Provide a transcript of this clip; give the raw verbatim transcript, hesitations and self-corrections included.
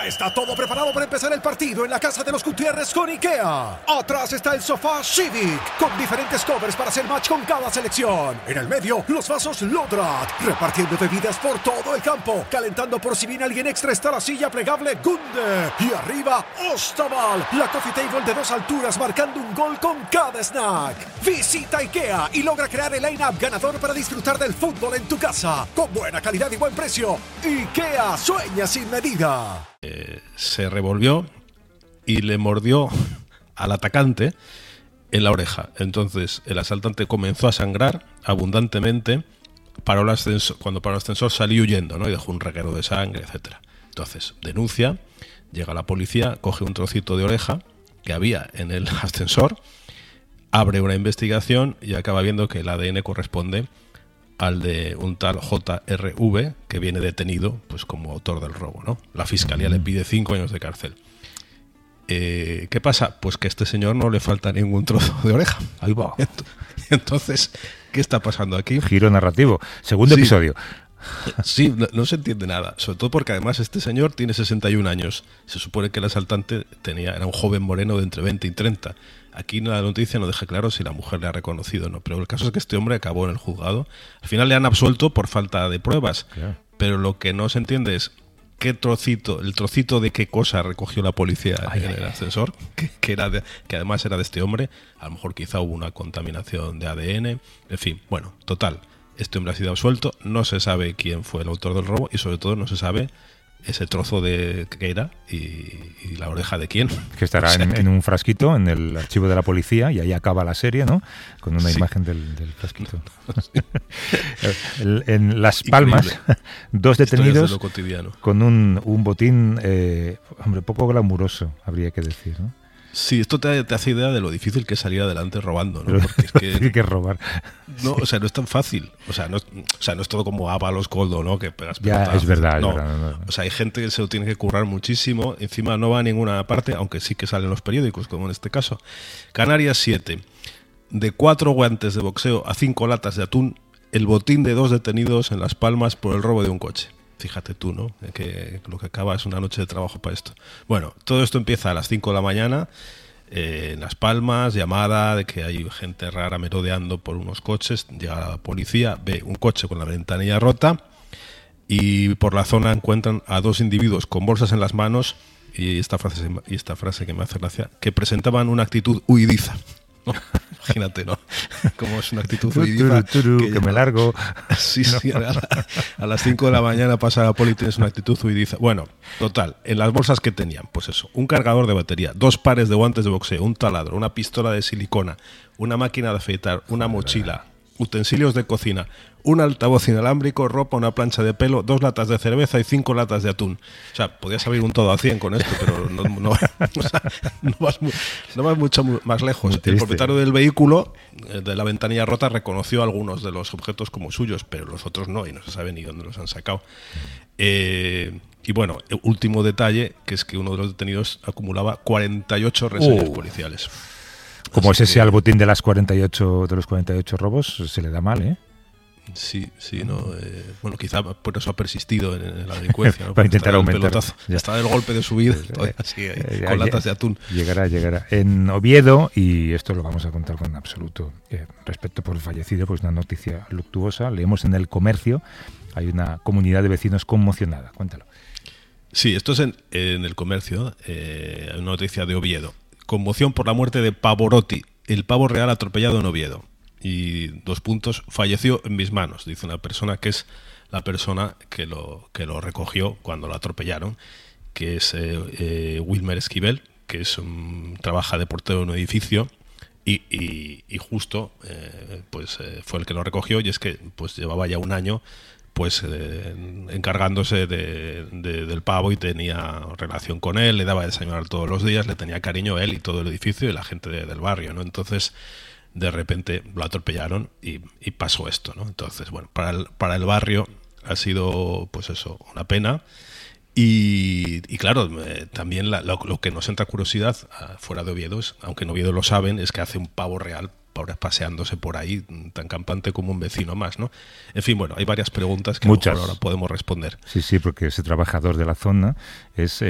Ya está todo preparado para empezar el partido en la casa de los Gutiérrez con IKEA. Atrás está el sofá Civic, con diferentes covers para hacer match con cada selección. En el medio, los vasos Lodrat, repartiendo bebidas por todo el campo. Calentando por si viene alguien extra está la silla plegable Gunde. Y arriba, Ostaval, la coffee table de dos alturas marcando un gol con cada snack. Visita IKEA y logra crear el line-up ganador para disfrutar del fútbol en tu casa. Con buena calidad y buen precio. IKEA, sueña sin medida. Eh, se revolvió y le mordió al atacante en la oreja. Entonces el asaltante comenzó a sangrar abundantemente. Paró el ascensor, cuando paró el ascensor salió huyendo, ¿no? Y dejó un reguero de sangre, etcétera. Entonces denuncia, llega la policía, coge un trocito de oreja que había en el ascensor, abre una investigación y acaba viendo que el A D N corresponde al de un tal J R V que viene detenido pues como autor del robo, ¿no? La fiscalía le pide cinco años de cárcel. Eh, ¿Qué pasa? Pues que a este señor no le falta ningún trozo de oreja. Ahí va. Entonces, ¿qué está pasando aquí? Giro narrativo. Segundo Sí. episodio. Sí, no, no se entiende nada, sobre todo porque además este señor tiene sesenta y un años. Se supone que el asaltante tenía, era un joven moreno de entre veinte y treinta. Aquí la noticia no deja claro si la mujer le ha reconocido o no, pero el caso es que este hombre acabó en el juzgado. Al final le han absuelto por falta de pruebas, Claro. pero lo que no se entiende es qué trocito, el trocito de qué cosa recogió la policía Ay, en ay, el ay. ascensor, que, que, era de, que además era de este hombre. A lo mejor quizá hubo una contaminación de A D N, en fin, bueno, total. Este hombre ha sido absuelto, no se sabe quién fue el autor del robo y sobre todo no se sabe ese trozo de que era y, y la oreja de quién. Que estará O sea, en, en un frasquito en el archivo de la policía y ahí acaba la serie, ¿no? Con una Sí. imagen del, del frasquito. El- en Las Palmas, dos historias de detenidos lo cotidiano. con un, un botín, eh, hombre, poco glamuroso, habría que decir, ¿no? Sí, esto te, te hace idea de lo difícil que es salir adelante robando, ¿no? Pero Porque es que, hay que robar. no, o sea, no es tan fácil. O sea, no es, o sea, no es todo como Ábalos, Coldo, ¿no? Que pegas Ya, pelotazos. es verdad, es no. verdad, no, no. O sea, hay gente que se lo tiene que currar muchísimo. Encima no va a ninguna parte, aunque sí que salen los periódicos, como en este caso. Canarias siete. De cuatro guantes de boxeo a cinco latas de atún, el botín de dos detenidos en Las Palmas por el robo de un coche. Fíjate tú, ¿no? Que lo que acaba es una noche de trabajo para esto. Bueno, todo esto empieza a las cinco de la mañana. Eh, en Las Palmas, llamada de que hay gente rara merodeando por unos coches. Llega la policía, ve un coche con la ventanilla rota y por la zona encuentran a dos individuos con bolsas en las manos y esta frase, y esta frase que me hace gracia, que presentaban una actitud huidiza. ¿No? Imagínate, ¿no? Como es una actitud Turu, huidiza. turu, que me largo. Sí, sí, a, la- a las cinco de la mañana pasa la poli y tienes una actitud huidiza. Bueno, total, en las bolsas que tenían, pues eso, un cargador de batería, dos pares de guantes de boxeo, un taladro, una pistola de silicona, una máquina de afeitar, una mochila, utensilios de cocina, un altavoz inalámbrico, ropa, una plancha de pelo, dos latas de cerveza y cinco latas de atún. O sea, podías abrir un todo a cien con esto, pero no, no, o sea, no vas, mu- no vas mucho mu- más lejos. Muy El triste. propietario del vehículo, eh, de la ventanilla rota, reconoció algunos de los objetos como suyos, pero los otros no, y no se sabe ni dónde los han sacado. Eh, y bueno, el último detalle, que es que uno de los detenidos acumulaba cuarenta y ocho reseñas Oh. policiales. Como Así ese que- sea el botín de las cuarenta y ocho de los cuarenta y ocho robos, se le da mal, ¿eh? Sí, sí, no. Eh, bueno, quizá por eso ha persistido en, en la delincuencia, ¿no? Para Porque intentar está el aumentar. pelotazo. Ya. Está el golpe de su vida, todavía sigue ahí, Eh, ya- con ya- latas de atún. Llegará, llegará. En Oviedo, y esto lo vamos a contar con absoluto eh, respeto por el fallecido, pues una noticia luctuosa. Leemos en El Comercio, hay una comunidad de vecinos conmocionada. Cuéntalo. Sí, esto es en, en El Comercio, eh, hay una noticia de Oviedo. Conmoción por la muerte de Pavorotti, el pavo real atropellado en Oviedo. Y dos puntos, falleció en mis manos, dice una persona que es la persona que lo, que lo recogió cuando lo atropellaron, que es eh, eh, Wilmer Esquivel, que es un, trabaja de portero en un edificio y, y, y justo eh, pues eh, fue el que lo recogió, y es que pues llevaba ya un año pues eh, encargándose de, de, del pavo y tenía relación con él, le daba de desayunar todos los días, le tenía cariño a él y todo el edificio y la gente de, del barrio, ¿no? Entonces de repente lo atropellaron y, y pasó esto, ¿no? Entonces, bueno, para el, para el barrio ha sido, pues eso, una pena. Y, y claro, eh, también la, lo, lo que nos entra curiosidad uh, fuera de Oviedo, es, aunque en Oviedo lo saben, es que hace un pavo real paseándose por ahí, tan campante como un vecino más, ¿no? En fin, bueno, hay varias preguntas que Muchas. a lo mejor ahora podemos responder. Sí, sí, porque ese trabajador de la zona es...